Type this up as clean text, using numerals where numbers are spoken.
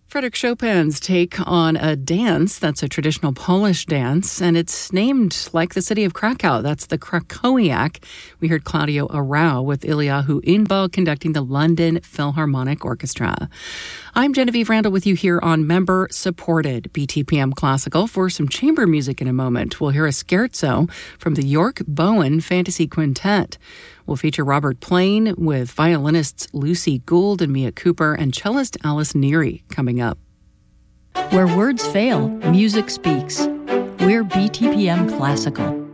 Frédéric Chopin's take on a dance that's a traditional Polish dance, and it's named like the city of Krakow. That's the Krakowiak. We heard Claudio Arau with Eliyahu Inbal conducting the London Philharmonic Orchestra. I'm Genevieve Randall with you here on member-supported BTPM Classical. For some chamber music in a moment, we'll hear a scherzo from the York Bowen Fantasy Quintet. We'll feature Robert Plain with violinists Lucy Gould and Mia Cooper and cellist Alice Neary coming up. Where words fail, music speaks. We're BTPM Classical.